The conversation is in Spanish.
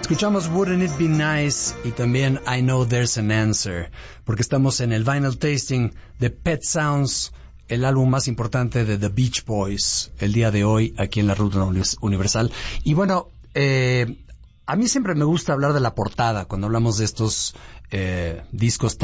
Escuchamos Wouldn't It Be Nice y también I Know There's an Answer, porque estamos en el Vinyl Tasting de Pet Sounds, el álbum más importante de The Beach Boys, el día de hoy aquí en la Ruta Universal. Y bueno, a mí siempre me gusta hablar de la portada cuando hablamos de estos discos